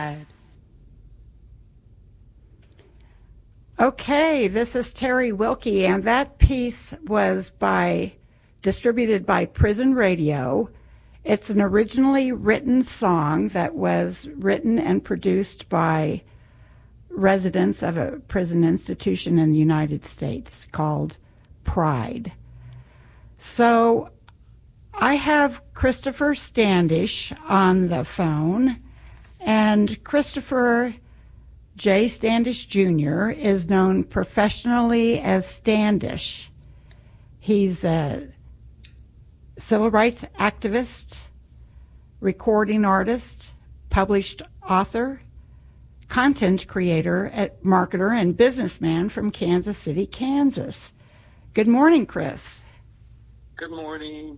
Okay, this is Terry Wilkie, and that piece was distributed by Prison Radio. It's an originally written song that was written and produced by residents of a prison institution in the United States called Pride. So I have Christopher Standish on the phone, and Christopher J. Standish Jr. is known professionally as Standish. He's a civil rights activist, recording artist, published author, content creator, marketer, and businessman from Kansas City, Kansas. Good morning, Chris. Good morning.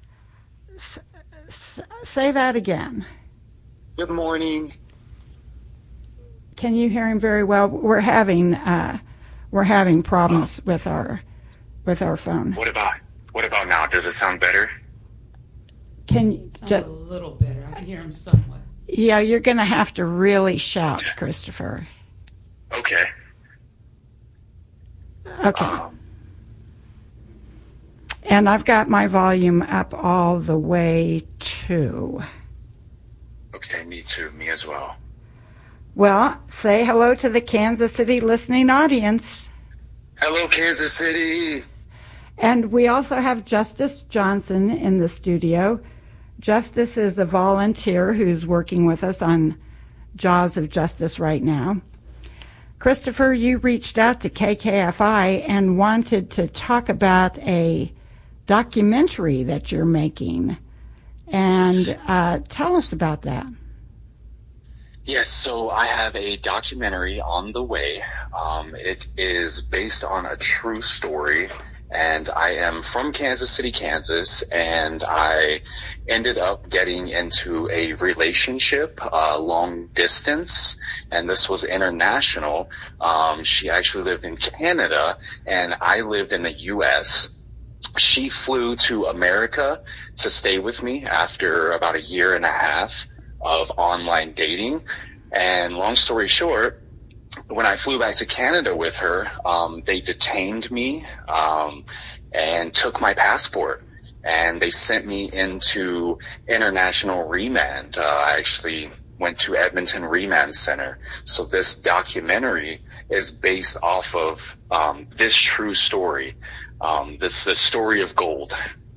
Say that again. Good morning. Can you hear him very well? We're having problems with our phone. What about now? Does it sound better? Can you a little better? I can hear him somewhat. Yeah, you're going to have to really shout, Christopher. Okay. Okay. And I've got my volume up all the way too. Okay, me too. Me as well. Well, say hello to the Kansas City listening audience. Hello, Kansas City. And we also have Justice Johnson in the studio. Justice is a volunteer who's working with us on Jaws of Justice right now. Christopher, you reached out to KKFI and wanted to talk about a documentary that you're making. And tell us about that. Yes, so I have a documentary on the way. It is based on a true story, and I am from Kansas City, Kansas, and I ended up getting into a relationship, long distance, and this was international. She actually lived in Canada, and I lived in the U.S. She flew to America to stay with me after about a year and a half of online dating. And long story short, when I flew back to Canada with her, they detained me and took my passport, and they sent me into international remand. I actually went to Edmonton Remand Center. So this documentary is based off of this true story, this story of gold.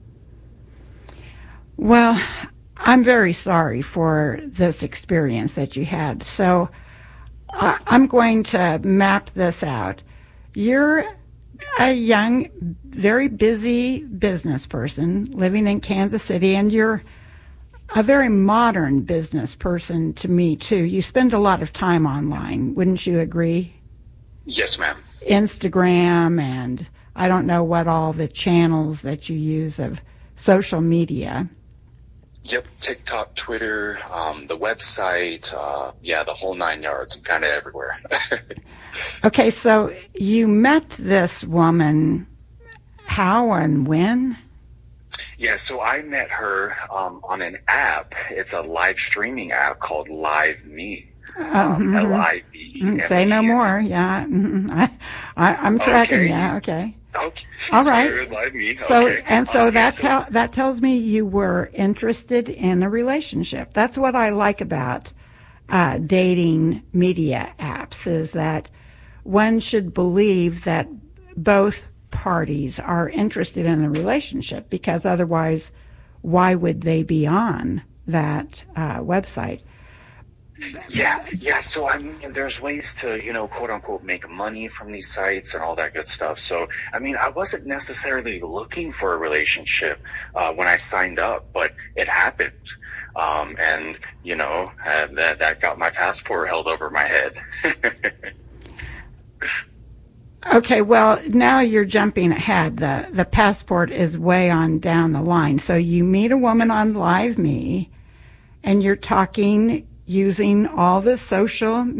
Well, I'm very sorry for this experience that you had. So I'm going to map this out. You're a young, very busy business person living in Kansas City, and you're a very modern business person to me, too. You spend a lot of time online, wouldn't you agree? Yes, ma'am. Instagram, and I don't know what all the channels that you use of social media. Yep, TikTok, Twitter, the website, the whole 9 yards. I'm kind of everywhere. Okay, so you met this woman how and when? Yeah, so I met her on an app. It's a live streaming app called Live Me. L-I-V. Say no more. Yeah, I'm tracking. Okay. Yeah, okay. Okay. All right. So, okay. And so that tells me you were interested in a relationship. That's what I like about dating media apps, is that one should believe that both parties are interested in a relationship, because otherwise, why would they be on that website? Yeah. So, I mean, there's ways to, quote unquote, make money from these sites and all that good stuff. So, I mean, I wasn't necessarily looking for a relationship when I signed up, but it happened. And, that got my passport held over my head. Okay, well, now you're jumping ahead. The passport is way on down the line. So you meet a woman on Live Me, and you're talking using all the social